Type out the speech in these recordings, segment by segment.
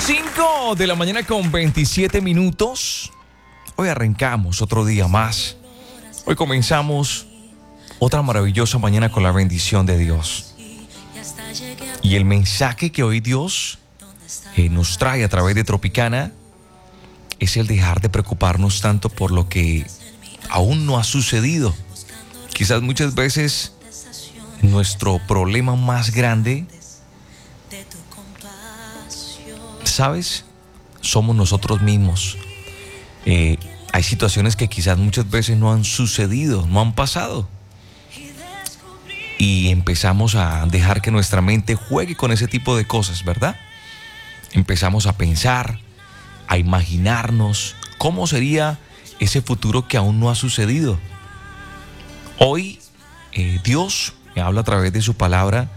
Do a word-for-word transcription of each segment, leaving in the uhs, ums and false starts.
cinco de la mañana con veintisiete minutos. Hoy arrancamos otro día más. Hoy comenzamos otra maravillosa mañana con la bendición de Dios. Y el mensaje que hoy Dios eh, nos trae a través de Tropicana es el dejar de preocuparnos tanto por lo que aún no ha sucedido. Quizás muchas veces nuestro problema más grande, ¿sabes?, somos nosotros mismos. Eh, hay situaciones que quizás muchas veces no han sucedido, no han pasado. Y empezamos a dejar que nuestra mente juegue con ese tipo de cosas, ¿verdad? Empezamos a pensar, a imaginarnos cómo sería ese futuro que aún no ha sucedido. Hoy eh, Dios me habla a través de su palabra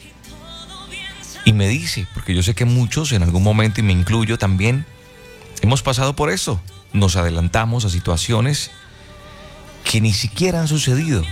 y me dice, porque yo sé que muchos en algún momento, y me incluyo también, hemos pasado por eso. Nos adelantamos a situaciones que ni siquiera han sucedido.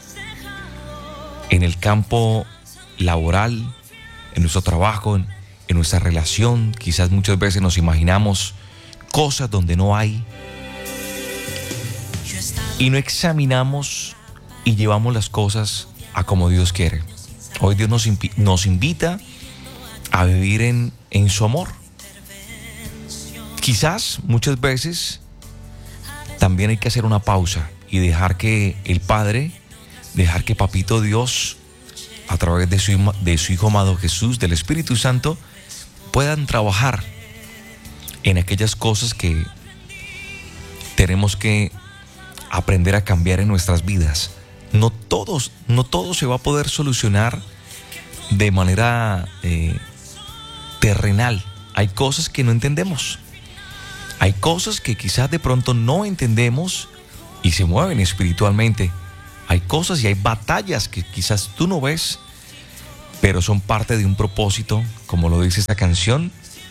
En el campo laboral, en nuestro trabajo, en, en nuestra relación, quizás muchas veces nos imaginamos cosas donde no hay. Y no examinamos y llevamos las cosas a como Dios quiere. Hoy Dios nos, nos invita a vivir en, en su amor. Quizás muchas veces también hay que hacer una pausa y dejar que el Padre, dejar que Papito Dios, a través de su, de su Hijo amado Jesús, del Espíritu Santo, puedan trabajar en aquellas cosas que tenemos que aprender a cambiar en nuestras vidas. No todos, no todo se va a poder solucionar de manera eh, terrenal. Hay cosas que no entendemos. Hay cosas que quizás de pronto no entendemos y se mueven espiritualmente. Hay cosas y hay batallas que quizás tú no ves, pero son parte de un propósito, como lo dice esta canción.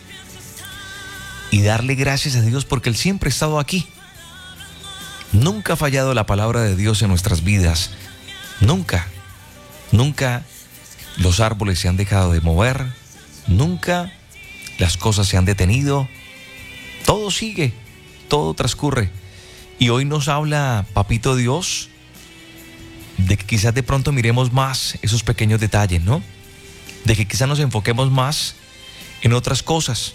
Y darle gracias a Dios porque Él siempre ha estado aquí. Nunca ha fallado la palabra de Dios en nuestras vidas. Nunca. Nunca los árboles se han dejado de mover. Nunca las cosas se han detenido. Todo sigue, todo transcurre. Y hoy nos habla Papito Dios de que quizás de pronto miremos más esos pequeños detalles, ¿no? De que quizás nos enfoquemos más en otras cosas,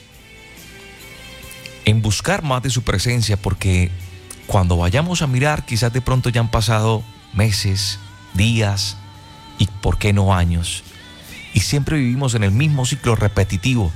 en buscar más de su presencia, porque cuando vayamos a mirar, quizás de pronto ya han pasado meses, días y por qué no años. Y siempre vivimos en el mismo ciclo repetitivo.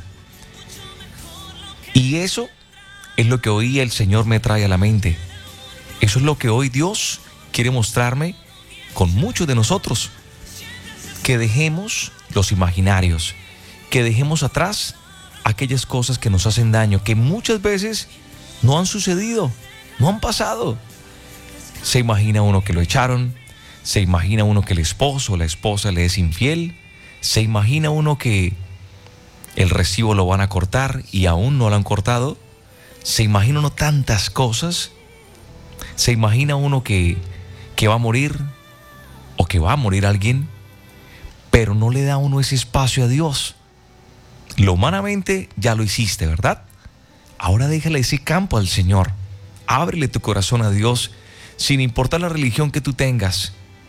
Y eso es lo que hoy el Señor me trae a la mente. Eso es lo que hoy Dios quiere mostrarme con muchos de nosotros. Que dejemos los imaginarios, que dejemos atrás aquellas cosas que nos hacen daño, que muchas veces no han sucedido, no han pasado. Se imagina uno que lo echaron, se imagina uno que el esposo o la esposa le es infiel, se imagina uno que el recibo lo van a cortar y aún no lo han cortado. Se imagina uno tantas cosas. Se imagina uno que, que va a morir o que va a morir alguien, pero no le da uno ese espacio a Dios. Lo humanamente ya lo hiciste, ¿verdad? Ahora déjale ese campo al Señor. Ábrele tu corazón a Dios, sin importar la religión que tú tengas.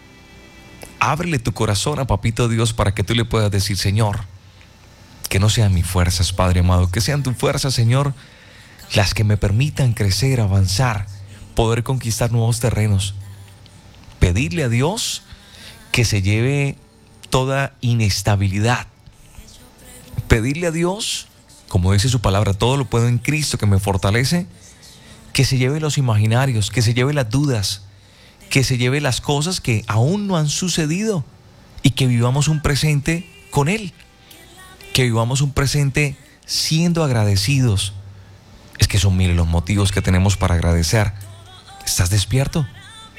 Ábrele tu corazón a Papito Dios para que tú le puedas decir: Señor, que no sean mis fuerzas, Padre amado, que sean tus fuerzas, Señor, las que me permitan crecer, avanzar, poder conquistar nuevos terrenos. Pedirle a Dios que se lleve toda inestabilidad. Pedirle a Dios, como dice su palabra, todo lo puedo en Cristo que me fortalece, que se lleve los imaginarios, que se lleve las dudas, que se lleve las cosas que aún no han sucedido y que vivamos un presente con Él, que vivamos un presente siendo agradecidos. Es que son miles los motivos que tenemos para agradecer. ¿Estás despierto?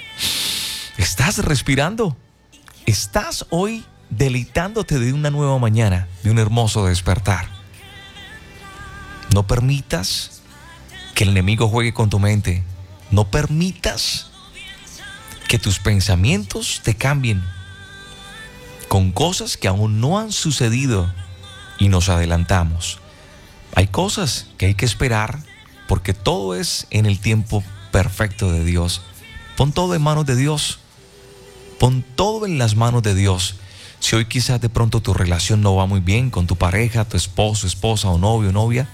¿Estás respirando? ¿Estás hoy deleitándote de una nueva mañana, de un hermoso despertar? No permitas que el enemigo juegue con tu mente. No permitas que tus pensamientos te cambien con cosas que aún no han sucedido y nos adelantamos. Hay cosas que hay que esperar porque todo es en el tiempo perfecto de Dios. Pon todo en manos de Dios. Pon todo en las manos de Dios. Si hoy quizás de pronto tu relación no va muy bien con tu pareja, tu esposo, esposa o novio o novia,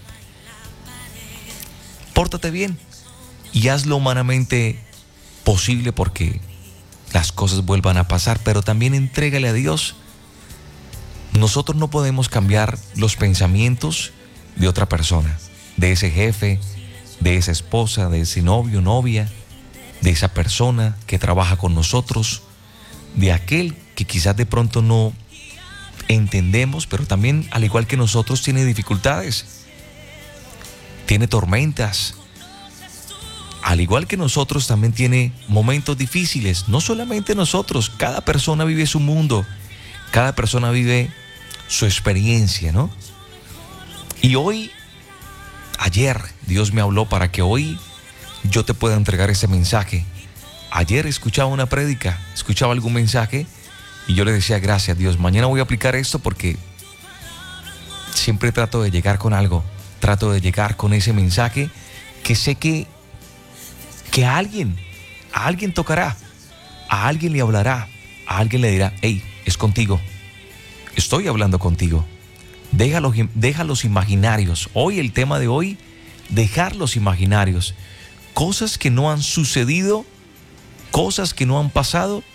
pórtate bien y haz lo humanamente posible porque las cosas vuelvan a pasar, pero también entrégale a Dios. Nosotros no podemos cambiar los pensamientos de otra persona, de ese jefe, de esa esposa, de ese novio, novia, de esa persona que trabaja con nosotros, de aquel que quizás de pronto no entendemos, pero también, al igual que nosotros, tiene dificultades, tiene tormentas. Al igual que nosotros, también tiene momentos difíciles. No solamente nosotros, cada persona vive su mundo, cada persona vive su experiencia, ¿no? Y hoy, ayer, Dios me habló para que hoy yo te pueda entregar ese mensaje. Ayer escuchaba una prédica, escuchaba algún mensaje y yo le decía, gracias Dios, mañana voy a aplicar esto porque siempre trato de llegar con algo, trato de llegar con ese mensaje que sé que, que a alguien, a alguien tocará, a alguien le hablará, a alguien le dirá, hey, es contigo, estoy hablando contigo. Deja los, deja los imaginarios. Hoy el tema de hoy, dejar los imaginarios. Cosas que no han sucedido, cosas que no han pasado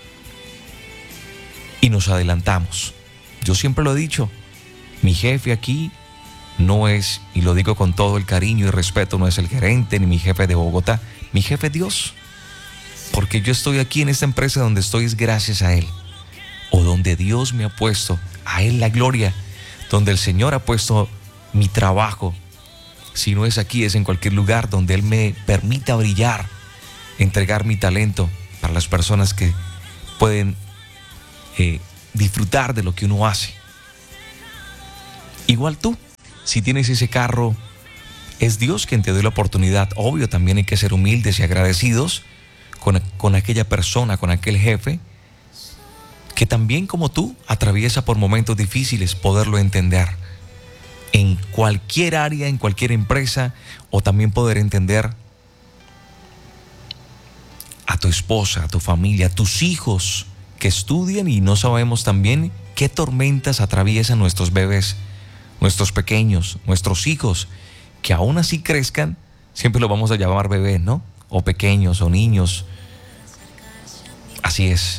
y nos adelantamos. Yo siempre lo he dicho, mi jefe aquí no es, y lo digo con todo el cariño y respeto, no es el gerente ni mi jefe de Bogotá, mi jefe es Dios. Porque yo estoy aquí en esta empresa donde estoy es gracias a Él, o donde Dios me ha puesto, a Él la gloria, donde el Señor ha puesto mi trabajo. Si no es aquí, es en cualquier lugar donde Él me permita brillar, entregar mi talento para las personas que pueden eh, disfrutar de lo que uno hace. Igual tú, si tienes ese carro, es Dios quien te dio la oportunidad. Obvio, también hay que ser humildes y agradecidos con, con aquella persona, con aquel jefe, que también como tú atraviesa por momentos difíciles, poderlo entender en cualquier área, en cualquier empresa, o también poder entender a tu esposa, a tu familia, a tus hijos que estudian y no sabemos también qué tormentas atraviesan nuestros bebés, nuestros pequeños, nuestros hijos, que aún así crezcan, siempre los vamos a llamar bebés, ¿no? O pequeños, o niños. Así es.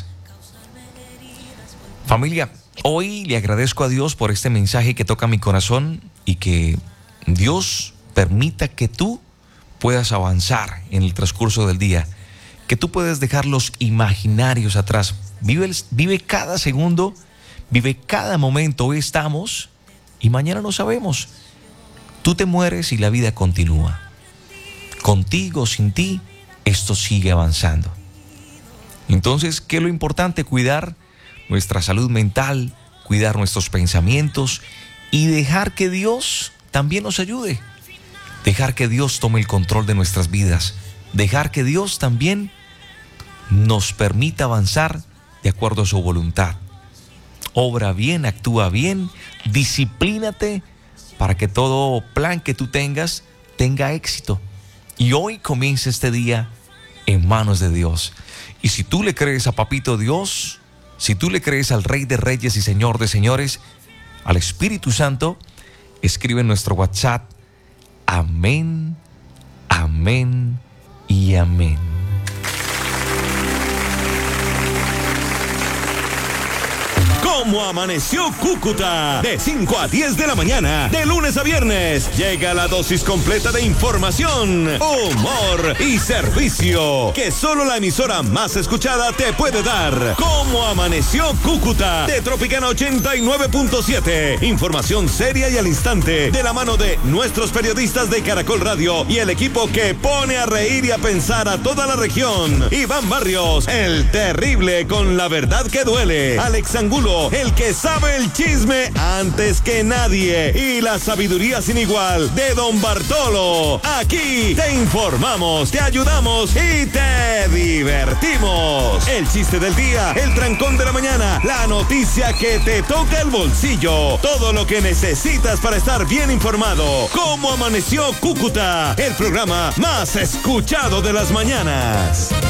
Familia, hoy le agradezco a Dios por este mensaje que toca mi corazón y que Dios permita que tú puedas avanzar en el transcurso del día, que tú puedas dejar los imaginarios atrás. Vive, el, vive cada segundo, vive cada momento. Hoy estamos y mañana no sabemos. Tú te mueres y la vida continúa. Contigo, sin ti, esto sigue avanzando. Entonces, ¿qué es lo importante? Cuidar nuestra salud mental, cuidar nuestros pensamientos y dejar que Dios también nos ayude. Dejar que Dios tome el control de nuestras vidas. Dejar que Dios también nos permita avanzar de acuerdo a su voluntad. Obra bien, actúa bien, disciplínate para que todo plan que tú tengas tenga éxito. Y hoy comienza este día en manos de Dios. Y si tú le crees a Papito Dios, si tú le crees al Rey de Reyes y Señor de Señores, al Espíritu Santo, escribe en nuestro WhatsApp, amén, amén y amén. ¿Cómo amaneció Cúcuta? De cinco a diez de la mañana, de lunes a viernes, llega la dosis completa de información, humor y servicio que solo la emisora más escuchada te puede dar. ¿Cómo amaneció Cúcuta? De Tropicana ochenta y nueve punto siete. Información seria y al instante, de la mano de nuestros periodistas de Caracol Radio y el equipo que pone a reír y a pensar a toda la región. Iván Barrios, el terrible con la verdad que duele. Alex Angulo, el que sabe el chisme antes que nadie y la sabiduría sin igual de Don Bartolo. Aquí te informamos, te ayudamos y te divertimos. El chiste del día, el trancón de la mañana, la noticia que te toca el bolsillo, todo lo que necesitas para estar bien informado. ¿Cómo amaneció Cúcuta? El programa más escuchado de las mañanas.